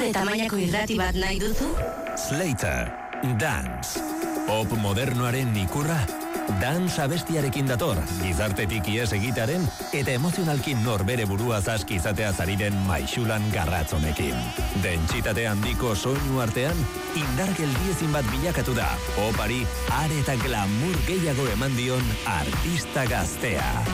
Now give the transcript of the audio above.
Gure tamainako irrati bat nahi duzu? Slater, Dance. Pop modernoaren ikurra. Dance abestiarekin dator, gizartetik ies egitaren eta emozionalki norbere burua zaski izatea zariren maixulan garratzonekin. Dentsitate handiko soinu artean, indar geldiezin bat bilakatu da. Popari are eta glamour gehiago eman dion artista gaztea.